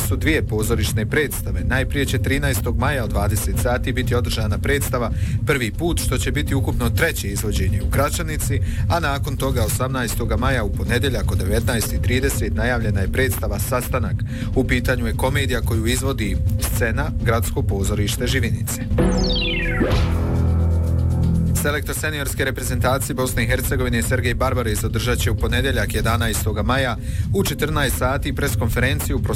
su dvije pozorišne predstave. Najprije će 13. maja od 20 sati biti održana predstava Prvi put, što će biti ukupno treće izvođenje u Gračanici, a nakon toga 18. maja u ponedjeljak od 19:30 najavljena je predstava Sastanak. U pitanju je komedija koju izvodi Scena, Gradsko pozorište Živinice. Selektor seniorske reprezentacije Bosne i Hercegovine Sergej Barbarez održat će u ponedjeljak 11. maja u 14 sati preskonferenciju